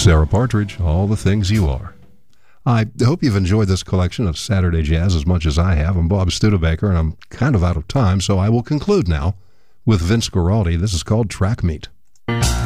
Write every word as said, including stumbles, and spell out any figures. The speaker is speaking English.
Sarah Partridge, All the Things You Are. I hope you've enjoyed this collection of Saturday Jazz as much as I have. I'm Bob Studebaker, and I'm kind of out of time, so I will conclude now with Vince Guaraldi. This is called Track Meet.